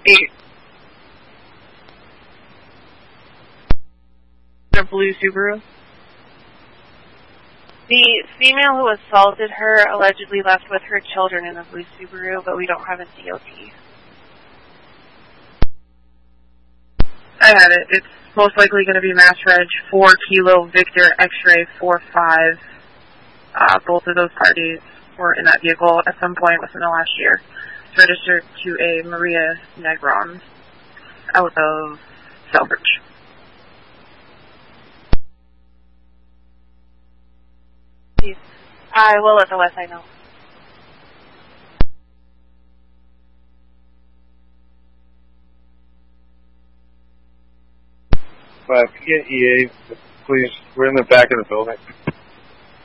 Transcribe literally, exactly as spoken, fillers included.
Eight. A blue Subaru. The female who assaulted her allegedly left with her children in a blue Subaru, but we don't have a D O T. I have it. It's most likely going to be Mass Reg four Kilo Victor X-Ray four five. Uh, both of those parties were in that vehicle at some point within the last year. It's registered to a Maria Negron out of Selfridge. I will let the West Side know. But if you get E A, please, we're in the back of the building.